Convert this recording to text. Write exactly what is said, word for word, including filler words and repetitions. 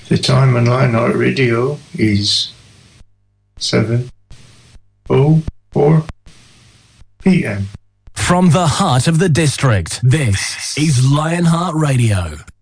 The time on Lionheart Radio is seven oh four p.m. From the heart of the district, this is Lionheart Radio.